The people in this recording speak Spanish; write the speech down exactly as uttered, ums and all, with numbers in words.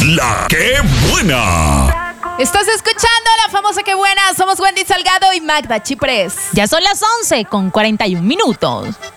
La que buena. Estás escuchando la famosa Que Buena. Somos Wendy Salgado y Magda Chiprés. Ya son las once con cuarenta y un minutos.